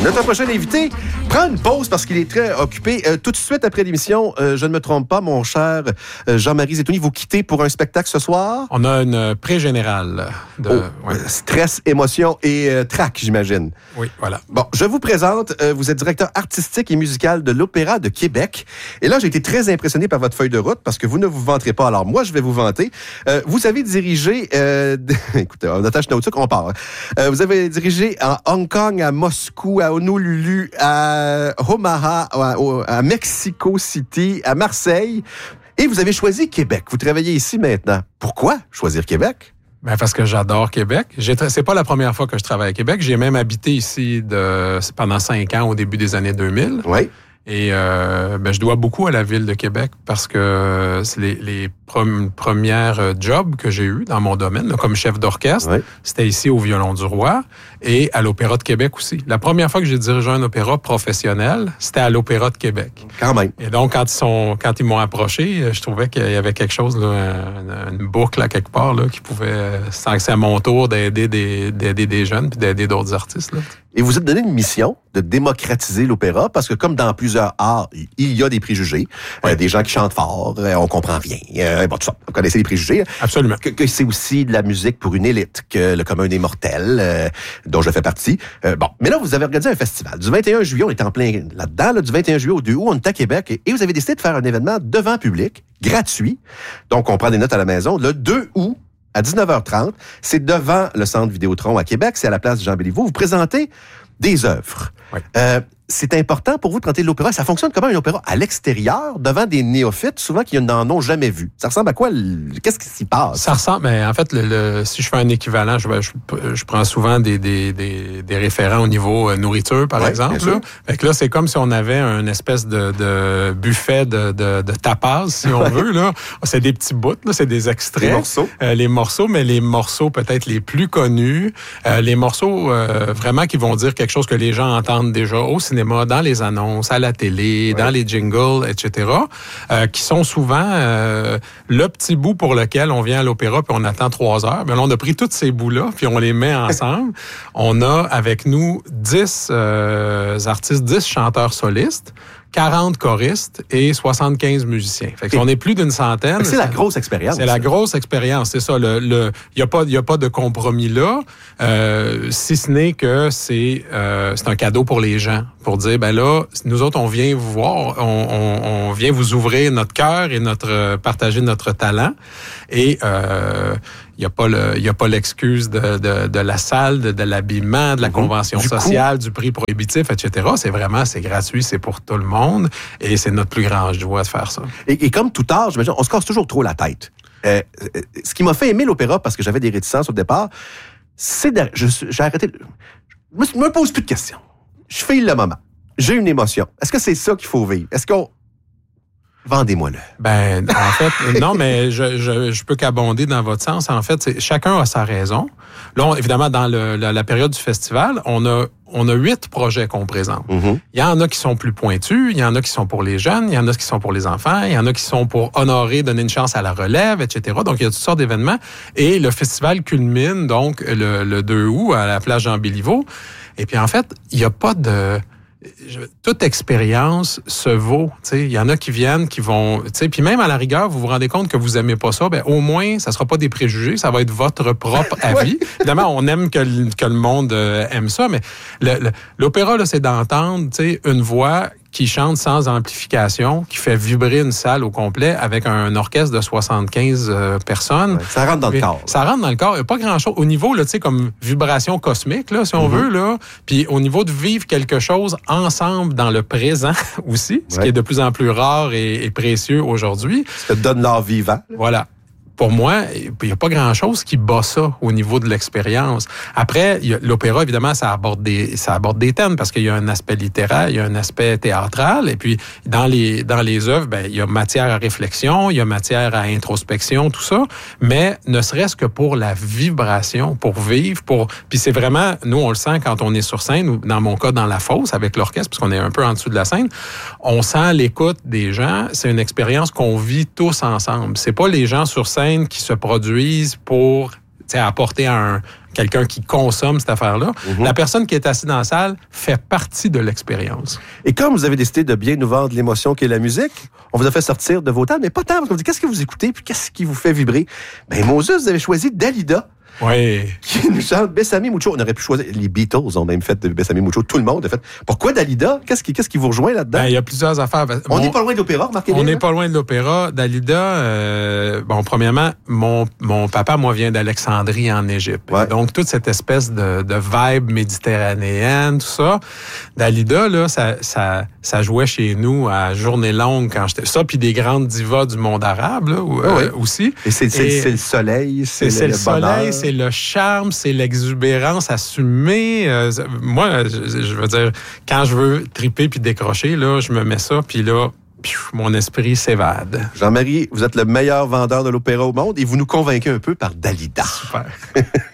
Notre prochain invité prend une pause parce qu'il est très occupé. Tout de suite après l'émission, je ne me trompe pas, mon cher Jean-Marie Zetouni, vous quittez pour un spectacle ce soir? On a une pré-générale. Stress, émotion et trac, j'imagine. Oui, voilà. Bon, je vous présente, vous êtes directeur artistique et musical de l'Opéra de Québec. Et là, j'ai été très impressionné par votre feuille de route parce que vous ne vous vanterez pas. Alors moi, je vais vous vanter. Vous avez dirigé... écoutez, en attache Nautique, on part. Vous avez dirigé à Hong Kong, à Moscou, à Honolulu, à Omaha, à Mexico City, à Marseille. Et vous avez choisi Québec. Vous travaillez ici maintenant. Pourquoi choisir Québec? Ben parce que j'adore Québec. C'est pas la première fois que je travaille à Québec. J'ai même habité ici pendant 5 ans au début des années 2000. Oui. Et je dois beaucoup à la ville de Québec parce que c'est les premières jobs que j'ai eu dans mon domaine, là, comme chef d'orchestre. Oui. C'était ici au Violon du Roi et à l'Opéra de Québec aussi. La première fois que j'ai dirigé un opéra professionnel, c'était à l'Opéra de Québec. Quand même. Et donc, quand ils m'ont approché, je trouvais qu'il y avait quelque chose, là, une boucle à quelque part là, qui pouvait, sans que c'est à mon tour, d'aider des jeunes puis d'aider d'autres artistes. Là. Et vous êtes donné une mission de démocratiser l'opéra parce que comme dans plusieurs arts, il y a des préjugés. Oui. Des gens qui chantent fort, on comprend rien. Bon, tout ça, vous connaissez les préjugés. Absolument. Que c'est aussi de la musique pour une élite, que le commun des mortels, dont je fais partie. Mais là, vous avez organisé un festival. Du 21 juillet, on est en plein là-dedans. Là, du 21 juillet au 2 août, on est à Québec. Et vous avez décidé de faire un événement devant public, gratuit. Donc, on prend des notes à la maison. Le 2 août, à 19h30, c'est devant le Centre Vidéotron à Québec. C'est à la place Jean Béliveau. Vous présentez des œuvres. Oui. C'est important pour vous de présenter l'opéra. Ça fonctionne comment un opéra à l'extérieur, devant des néophytes, souvent qui n'en ont jamais vu? Ça ressemble à quoi? Qu'est-ce qui s'y passe? Ça ressemble, mais en fait, si je fais un équivalent, je prends souvent des référents au niveau nourriture, par exemple. Là. Fait que là, c'est comme si on avait une espèce de buffet de tapas, si on veut. Là. C'est des petits bouts, là, c'est des extraits. Les morceaux, mais les morceaux peut-être les plus connus. Les morceaux vraiment qui vont dire quelque chose que les gens entendent déjà au cinéma, dans les annonces, à la télé, dans les jingles, etc., qui sont souvent le petit bout pour lequel on vient à l'opéra puis on attend 3 heures. Mais là, on a pris tous ces bouts-là puis on les met ensemble. On a avec nous 10 artistes, 10 chanteurs solistes, 40 choristes et 75 musiciens. Fait qu'on est plus d'une centaine. C'est la grosse expérience. C'est la grosse expérience, c'est ça. Il y a pas de compromis là, si ce n'est que c'est un cadeau pour les gens, pour dire ben là, nous autres on vient vous voir, on vient vous ouvrir notre cœur et partager notre talent et il y a pas l'excuse de la salle, de l'habillement, de la convention sociale, du prix prohibitif, etc. C'est gratuit, c'est pour tout le monde et c'est notre plus grand joie de faire ça. Et comme tout art, j'imagine, on se casse toujours trop la tête. Ce qui m'a fait aimer l'opéra, parce que j'avais des réticences au départ, c'est j'ai arrêté. Je me pose plus de questions. Je file le moment. J'ai une émotion. Est-ce que c'est ça qu'il faut vivre? Est-ce qu'on... Vendez-moi-le. Ben, en fait, non, mais je peux qu'abonder dans votre sens. En fait, chacun a sa raison. Là, évidemment, dans la période du festival, on a 8 projets qu'on présente. Mm-hmm. Il y en a qui sont plus pointus, il y en a qui sont pour les jeunes, il y en a qui sont pour les enfants, il y en a qui sont pour honorer, donner une chance à la relève, etc. Donc, il y a toutes sortes d'événements. Et le festival culmine, donc, le 2 août à la place Jean Béliveau. Et puis, en fait, il n'y a pas de... Toute expérience se vaut. Il y en a qui viennent, qui vont... Puis même à la rigueur, vous vous rendez compte que vous aimez pas ça, ben au moins, ça sera pas des préjugés, ça va être votre propre avis. Évidemment, on aime que le monde aime ça, mais l'opéra, là, c'est d'entendre une voix qui chante sans amplification, qui fait vibrer une salle au complet avec un orchestre de 75 personnes. Ouais, ça rentre dans le corps. Ça rentre dans le corps. Il n'y a pas grand-chose. Au niveau, là, comme vibration cosmique, là, si on veut, là, puis au niveau de vivre quelque chose ensemble dans le présent aussi, ce qui est de plus en plus rare et précieux aujourd'hui. Ça te donne l'art vivant. Voilà. Pour moi, il n'y a pas grand-chose qui bat ça au niveau de l'expérience. Après, l'opéra, évidemment, ça aborde des thèmes parce qu'il y a un aspect littéraire, il y a un aspect théâtral. Et puis, dans les œuvres, ben, il y a matière à réflexion, il y a matière à introspection, tout ça. Mais ne serait-ce que pour la vibration, pour vivre, puis c'est vraiment, nous, on le sent quand on est sur scène, ou dans mon cas, dans la fosse avec l'orchestre, parce qu'on est un peu en dessous de la scène. On sent l'écoute des gens. C'est une expérience qu'on vit tous ensemble. C'est pas les gens sur scène qui se produisent pour apporter un quelqu'un qui consomme cette affaire-là. La personne qui est assise dans la salle fait partie de l'expérience. Et comme vous avez décidé de bien nous vendre l'émotion qu'est la musique, on vous a fait sortir de vos tables, mais pas tant, parce qu'on vous dit qu'est-ce que vous écoutez, puis qu'est-ce qui vous fait vibrer? Ben, Moses, vous avez choisi Dalida. Oui. Qui nous chante Bessame Mucho. On aurait pu choisir. Les Beatles ont même fait de Bessame Mucho. Tout le monde a fait. Pourquoi Dalida? Qu'est-ce qui vous rejoint là-dedans? Ben, il y a plusieurs affaires. On n'est pas loin de l'opéra, remarquez bien. On n'est pas loin de l'opéra. Dalida, premièrement, mon papa, moi, vient d'Alexandrie en Égypte. Ouais. Donc, toute cette espèce de vibe méditerranéenne, tout ça. Dalida, là, ça jouait chez nous à journée longue quand j'étais. Ça, puis des grandes divas du monde arabe, là, aussi. Et c'est le soleil, c'est le soleil, c'est le charme, c'est l'exubérance assumée. Moi, je veux dire, quand je veux triper puis décrocher, là, je me mets ça, puis là, mon esprit s'évade. Jean-Marie, vous êtes le meilleur vendeur de l'opéra au monde et vous nous convainquez un peu par Dalida. Super.